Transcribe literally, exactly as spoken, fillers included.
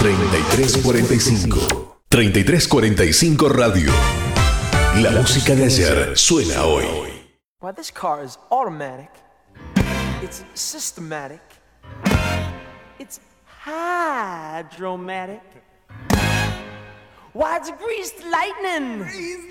treinta y tres cuarenta y cinco. treinta y tres cuarenta y cinco Radio. La música de ayer suena hoy. Why, this car is automatic. It's systematic. It's hydromatic. Why, it's greased lightning.